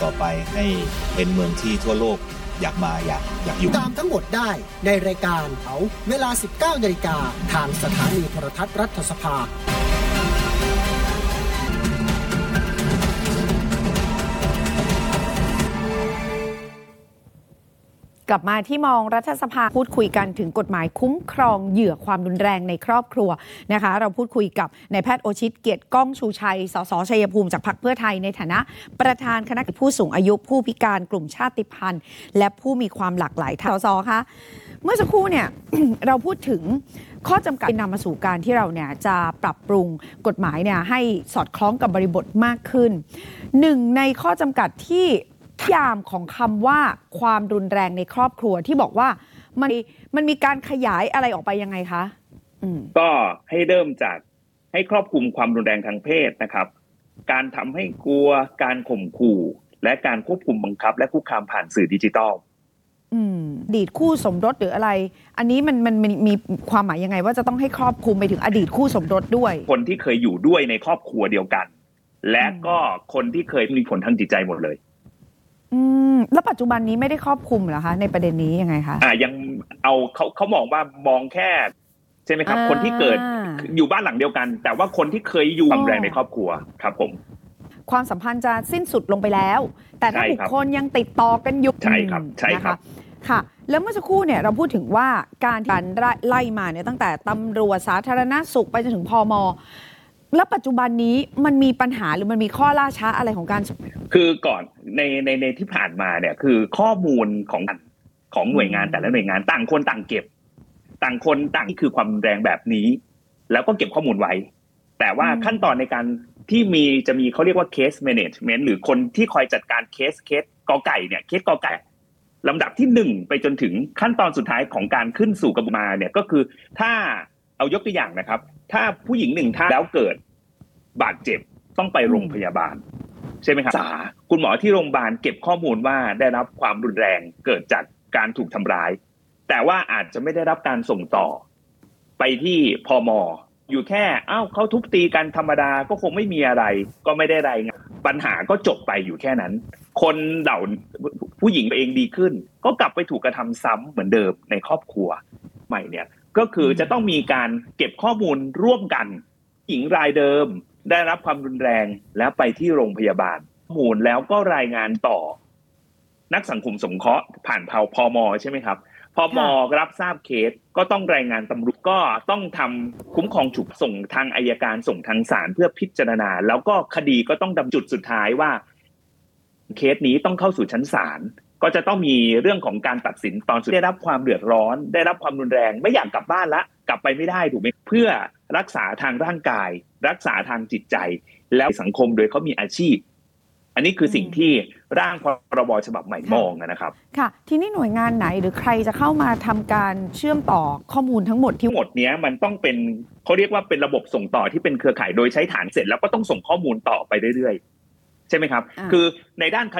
ต่อไปให้เป็นเมืองที่ทั่วโลกอยากมาอยากอยู่ตามทั้งหมดได้ในรายการเวลา 19 นาฬิกาทางสถานีโทรทัศน์รัฐสภากลับมาที่มองรัฐสภาพูดคุยกันถึงกฎหมายคุ้มครองเหยื่อความรุนแรงในครอบครัวนะคะเราพูดคุยกับนายแพทย์โอชิตเกียรติก้องชูชัยสสชัยภูมิจากพรรคเพื่อไทยในฐานะประธานคณะผู้สูงอายุผู้พิการกลุ่มชาติพันธุ์และผู้มีความหลากหลายสสคะเมื่อสักครู่เนี่ย เราพูดถึงข้อจำกัดนำมาสู่การที่เราเนี่ยจะปรับปรุงกฎหมายเนี่ยให้สอดคล้องกับบริบทมากขึ้นหนึ่งในข้อจำกัดที่ยามของคำว่าความรุนแรงในครอบครัวที่บอกว่ามันมีการขยายอะไรออกไปยังไงคะก็ให้เริ่มจากให้ครอบคลุมความรุนแรงทางเพศนะครับการทำให้กลัวการข่มขู่และการควบคุมบังคับและคุกคามผ่านสื่อดิจิทัลอดีตคู่สมรสหรืออะไรอันนี้มันมีความหมายยังไงว่าจะต้องให้ครอบคลุมไปถึงอดีตคู่สมรสด้วยคนที่เคยอยู่ด้วยในครอบครัวเดียวกันและก็คนที่เคยมีผลทางจิตใจหมดเลยแล้วปัจจุบันนี้ไม่ได้ครอบคลุมเหรอคะในประเด็นนี้ยังไงคะยังเอาเขามองว่ามองแค่ใช่ไหมครับคนที่เกิดอยู่บ้านหลังเดียวกันแต่ว่าคนที่เคยอยู่ความแรงในครอบครัวครับผมความสัมพันธ์จะสิ้นสุดลงไปแล้วแต่ถ้าบุคคลยังติดต่อกันอยู่ใช่ครับใช่ครับค่ะแล้วเมื่อสักครู่เนี่ยเราพูดถึงว่าการไล่มาเนี่ยตั้งแต่ตำรวจสาธารณสุขไปจนถึงพม.แล้วปัจจุบันนี้มันมีปัญหาหรือมันมีข้อล่าช้าอะไรของการคือก่อนในที่ผ่านมาเนี่ยคือข้อมูลของหน่วยงานแต่ละหน่วยงานต่างคนต่างเก็บต่างคนต่างที่คือความแรงแบบนี้แล้วก็เก็บข้อมูลไว้แต่ว่าขั้นตอนในการที่จะมีเขาเรียกว่า case management หรือคนที่คอยจัดการเคสกอไก่เนี่ยเคสกอไก่ลำดับที่1ไปจนถึงขั้นตอนสุดท้ายของการขึ้นสู่กระบวนการเนี่ยก็คือถ้าเอายกตัวอย่างนะครับถ้าผู้หญิง1ท่านแล้วเกิดบาดเจ็บต้องไปโรงพยาบาลใช่ไหมครับคุณหมอที่โรงพยาบาลเก็บข้อมูลว่าได้รับความรุนแรงเกิดจากการถูกทำร้ายแต่ว่าอาจจะไม่ได้รับการส่งต่อไปที่พม.อยู่แค่เขาทุบตีกันธรรมดาก็คงไม่มีอะไรก็ไม่ได้รายงานปัญหาก็จบไปอยู่แค่นั้นคนเหล่าผู้หญิงเองดีขึ้นก็กลับไปถูกกระทำซ้ำเหมือนเดิมในครอบครัวใหม่เนี่ยก็คือจะต้องมีการเก็บข้อมูลร่วมกันหญิงรายเดิมได้รับความรุนแรงแล้วไปที่โรงพยาบาลข้อมูลแล้วก็รายงานต่อนักสังคมสงเคราะห์ผ่านพม.ใช่ไหมครับพม.รับทราบเคสก็ต้องรายงานตำรวจก็ต้องทำคุ้มครองฉุกส่งทางอัยการส่งทางศาลเพื่อพิจารณาแล้วก็คดีก็ต้องดำจุดสุดท้ายว่าเคสนี้ต้องเข้าสู่ชั้นศาลก็จะต้องมีเรื่องของการตัดสินตอนสุดได้รับความเดือดร้อนได้รับความรุนแรงไม่อยากกลับบ้านละกลับไปไม่ได้ถูกไหมเพื่อรักษาทางร่างกายรักษาทางจิตใจแล้วสังคมโดยเขามีอาชีพอันนี้คือสิ่งที่ร่างพรบฉบับใหม่มองนะครับค่ะทีนี้หน่วยงานไหนหรือใครจะเข้ามาทำการเชื่อมต่อข้อมูลทั้งหมดที่หมดเนี้ยมันต้องเป็นเขาเรียกว่าเป็นระบบส่งต่อที่เป็นเครือข่ายโดยใช้ฐานเสร็จแล้วก็ต้องส่งข้อมูลต่อไปเรื่อยๆใช่ไหมครับคือในด้าน